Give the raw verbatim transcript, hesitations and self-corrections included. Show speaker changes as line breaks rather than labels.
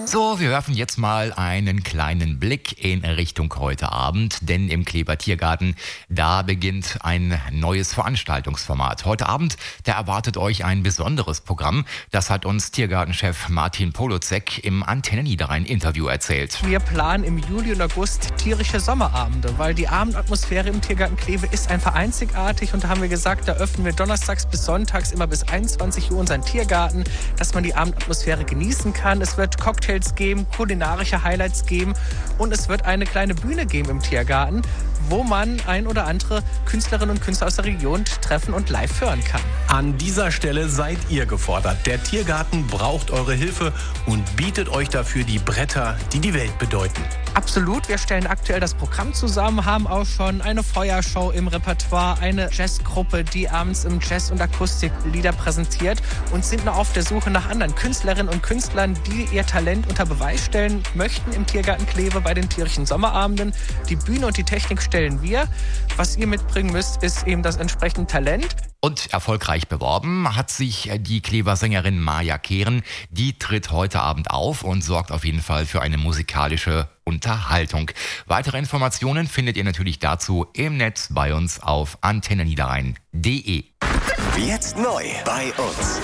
So, wir werfen jetzt mal einen kleinen Blick in Richtung heute Abend, denn im Kleber Tiergarten, da beginnt ein neues Veranstaltungsformat. Heute Abend, da erwartet euch ein besonderes Programm. Das hat uns Tiergartenchef Martin Polozek im Antenne-Niederrhein-Interview erzählt.
Wir planen im Juli und August tierische Sommerabende, weil die Abendatmosphäre im Tiergarten Kleve ist einfach einzigartig. Und da haben wir gesagt, da öffnen wir donnerstags bis sonntags immer bis einundzwanzig Uhr unseren Tiergarten, dass man die Abendatmosphäre genießen kann. Es wird Cocktails geben, kulinarische Highlights geben und es wird eine kleine Bühne geben im Tiergarten, wo man ein oder andere Künstlerinnen und Künstler aus der Region treffen und live hören kann.
An dieser Stelle seid ihr gefordert. Der Tiergarten braucht eure Hilfe und bietet euch dafür die Bretter, die die Welt bedeuten.
Absolut, wir stellen aktuell das Programm zusammen, haben auch schon eine Feuershow im Repertoire, eine Jazzgruppe, die abends im Jazz- und Akustiklieder präsentiert und sind noch auf der Suche nach anderen Künstlerinnen und Künstlern, die ihr Talent unter Beweis stellen möchten im Tiergarten Kleve bei den tierischen Sommerabenden. Die Bühne und die Technik stellen wir. Was ihr mitbringen müsst, ist eben das entsprechende Talent.
Und erfolgreich beworben hat sich die Klever Sängerin Maja Kehren. Die tritt heute Abend auf und sorgt auf jeden Fall für eine musikalische Unterhaltung. Weitere Informationen findet ihr natürlich dazu im Netz bei uns auf antenne niederrhein punkt de.
Jetzt neu bei uns.